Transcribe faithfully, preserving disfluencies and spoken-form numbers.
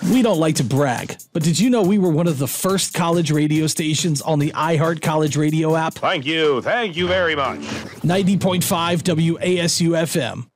We don't like to brag, but did you know we were one of the first college radio stations on the iHeart College Radio app? Thank you. Thank you very much. ninety point five W A S U F M.